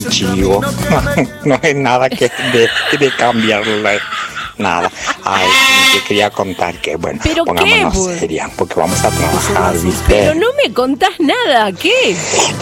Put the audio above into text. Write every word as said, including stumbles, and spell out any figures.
chivo. No es nada que de, de cambiarle. Nada. Ay, te quería contar que, bueno, ¿Pero qué, pongámonos pues? serias, porque vamos a trabajar, ¿viste? Pero no me contás nada, ¿qué?